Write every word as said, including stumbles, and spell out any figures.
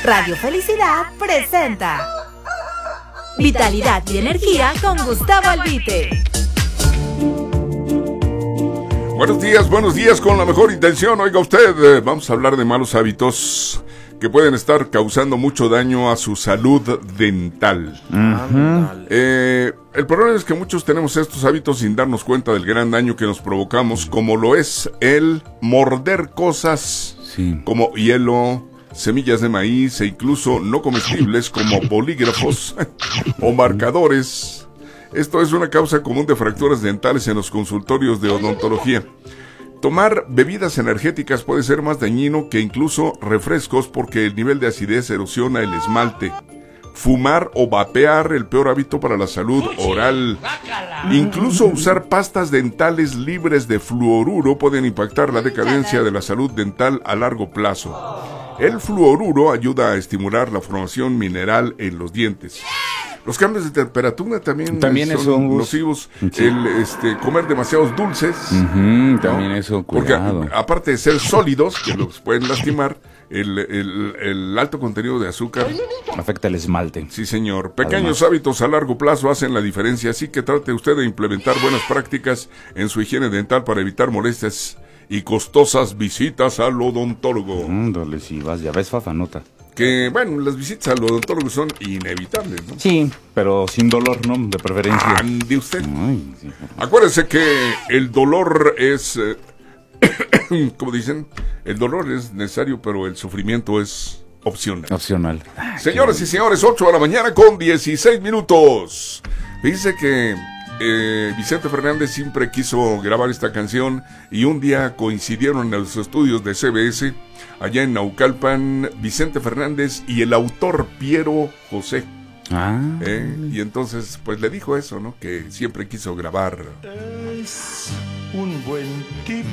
Radio Felicidad presenta Vitalidad y Energía con Gustavo Albite. Buenos días, buenos días con la mejor intención. Oiga usted, eh, vamos a hablar de malos hábitos que pueden estar causando mucho daño a su salud dental. Uh-huh. eh, el problema es que muchos tenemos estos hábitos sin darnos cuenta del gran daño que nos provocamos, como lo es el morder cosas sí. como hielo, semillas de maíz e incluso no comestibles como bolígrafos o marcadores. Esto es una causa común de fracturas dentales en los consultorios de odontología. Tomar bebidas energéticas puede ser más dañino que incluso refrescos porque el nivel de acidez erosiona el esmalte. Fumar o vapear, el peor hábito para la salud oral. Incluso usar pastas dentales libres de fluoruro pueden impactar la decadencia de la salud dental a largo plazo. El fluoruro ayuda a estimular la formación mineral en los dientes. Los cambios de temperatura también, también son eso, nocivos. Sí. El este, comer demasiados dulces. Uh-huh, ¿no? También eso, cuidado. Porque aparte de ser sólidos, que los pueden lastimar, el, el, el alto contenido de azúcar afecta el esmalte. Sí, señor. Pequeños Además. hábitos a largo plazo hacen la diferencia, así que trate usted de implementar buenas prácticas en su higiene dental para evitar molestias y costosas visitas al odontólogo. Ándale, si vas, ya ves, Fafanota. Que, bueno, las visitas al odontólogo son inevitables, ¿no? Sí, pero sin dolor, ¿no? De preferencia. Ande usted. Ay, sí. Acuérdese que el dolor es, eh, como dicen, el dolor es necesario, pero el sufrimiento es opcional. Opcional. Ah, Señoras y señores, ocho de la mañana con dieciséis minutos. Dice que eh, Vicente Fernández siempre quiso grabar esta canción y un día coincidieron en los estudios de C B S allá en Naucalpan, Vicente Fernández y el autor Piero José. Ah. ¿Eh? Y entonces, pues le dijo eso, ¿no? Que siempre quiso grabar. Es un buen tipo.